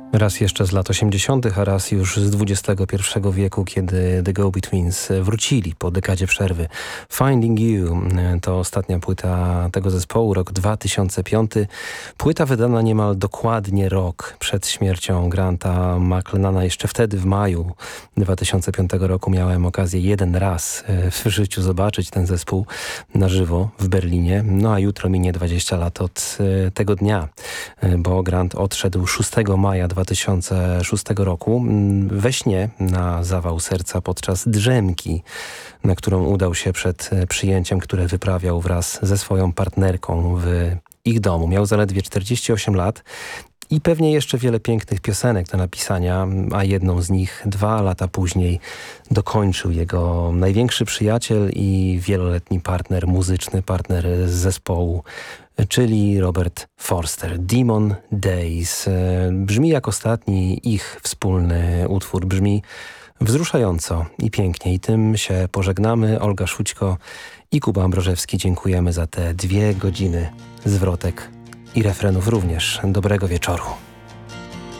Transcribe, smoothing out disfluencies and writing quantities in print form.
Raz jeszcze z lat 80., a raz już z XXI wieku, kiedy The Go-Betweens wrócili po dekadzie przerwy. Finding You to ostatnia płyta tego zespołu, rok 2005. Płyta wydana niemal dokładnie rok przed śmiercią Granta McLennana. Jeszcze wtedy w maju 2005 roku miałem okazję jeden raz w życiu zobaczyć ten zespół na żywo w Berlinie. No a jutro minie 20 lat od tego dnia, bo Grant odszedł 6 maja 2006 roku we śnie na zawał serca podczas drzemki, na którą udał się przed przyjęciem, które wyprawiał wraz ze swoją partnerką w ich domu. Miał zaledwie 48 lat i pewnie jeszcze wiele pięknych piosenek do napisania, a jedną z nich 2 lata później dokończył jego największy przyjaciel i wieloletni partner muzyczny, partner z zespołu, czyli Robert Forster. Demon Days brzmi jak ostatni ich wspólny utwór. Brzmi wzruszająco i pięknie. I tym się pożegnamy. Olga Szućko i Kuba Ambrożewski dziękujemy za te 2 godziny zwrotek i refrenów również. Dobrego wieczoru.